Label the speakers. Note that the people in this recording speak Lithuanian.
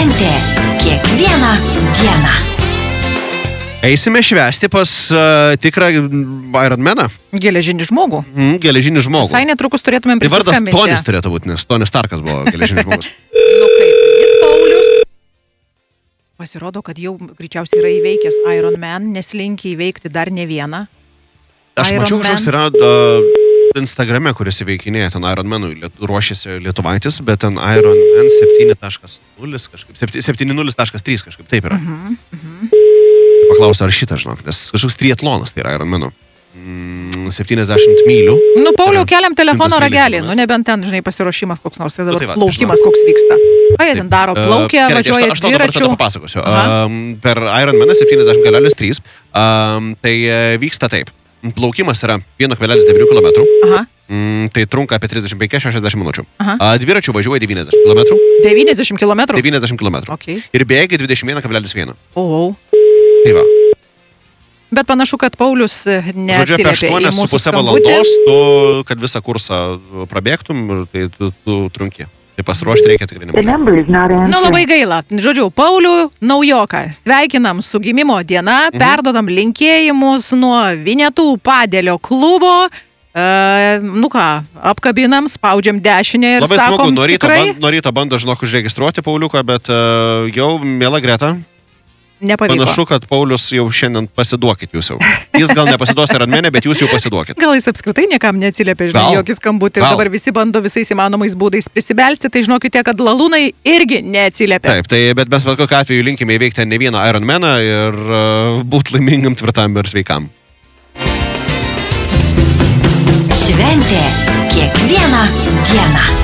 Speaker 1: Šventė kiekvieną dieną.
Speaker 2: Eisime švęsti pas tikrą Ironmaną.
Speaker 3: Geležinį žmogų.
Speaker 2: Geležinį žmogų.
Speaker 3: Visai netrukus turėtumėm
Speaker 2: Tai vardas
Speaker 3: prisiskambinti.
Speaker 2: Tonis turėtų būti, nes Tonis Starkas buvo geležinis žmogus.
Speaker 3: Nu kaip, jis Paulius. Pasirodo, kad jau greičiausiai yra įveikęs Ironman, neslinkia įveikti dar ne vieną.
Speaker 2: Aš mačiau,
Speaker 3: Ironman.
Speaker 2: kažkoks yra Instagrame, kuris įveikinėja ten Ironmanui, ruošiasi lietuvaitis, bet ten Ironman 7.0 kažkaip, 7.0.3 kažkaip taip yra. Paklausiu, ar šitą žinok, nes kažkoks triatlonas tai yra Ironmanu. 70 mylių.
Speaker 3: Nu, Pauliau, keliam telefono
Speaker 2: 112
Speaker 3: ragelį,
Speaker 2: km.
Speaker 3: nu nebent ten, žinai, pasiruošimas koks nors, tai dabar
Speaker 2: tai va,
Speaker 3: plaukimas koks vyksta. Ką jie ten daro, plaukia,
Speaker 2: Gerai, tai
Speaker 3: važiuoja
Speaker 2: aš tau dabar tada
Speaker 3: dviračiu.
Speaker 2: papasakosiu. Per Ironmaną 70.3 tai vyksta taip. Plaukimas yra 1,9 km.
Speaker 3: Aha,
Speaker 2: Tai trunka apie 35-60 minučių.
Speaker 3: Aha.
Speaker 2: Dviračių važiuoja 90 km.
Speaker 3: 90 km.
Speaker 2: 90 km.
Speaker 3: Okay.
Speaker 2: Ir bėgi 21,1.
Speaker 3: O.
Speaker 2: Tai va.
Speaker 3: Bet panašu, kad Paulius
Speaker 2: Žodžiu, apie
Speaker 3: neatsiliepė į
Speaker 2: 8,5
Speaker 3: mūsų skambutį.
Speaker 2: valandos, tu, kad visą kursą prabėgtum, tai tu trunki. Tai pasiruošti reikia tikrai nemažai.
Speaker 3: Nu, labai gaila. Žodžiu, Paulių naujoką sveikinam su gimimo diena, perdodam linkėjimus nuo Vinetų Padėlio klubo. Nu ką, apkabinam, spaudžiam dešinę ir
Speaker 2: Labai
Speaker 3: sakom
Speaker 2: smagu,
Speaker 3: tikrai
Speaker 2: nuo ryto bando, žinok, užregistruoti Pauliuką, bet jau, miela Greta,
Speaker 3: nepavyko.
Speaker 2: panašu, kad Paulius jau šiandien pasiduokit jūs jau. Jis gal nepasiduos Ironmane, bet jūs jau pasiduokit.
Speaker 3: Gal jis apskritai niekam neatsiliepė, žinai,
Speaker 2: Gal.
Speaker 3: jokį skambutį ir
Speaker 2: Gal.
Speaker 3: dabar visi bando visais įmanomais būdais prisibelsti, tai žinokite, kad lalūnai irgi neatsiliepė.
Speaker 2: Taip, tai, bet mes bet kokiu atveju linkime įveikti ne vieną Ironmaną ir būti laimingam, tvirtam ir sveikam.
Speaker 1: Šventė kiekvieną dieną.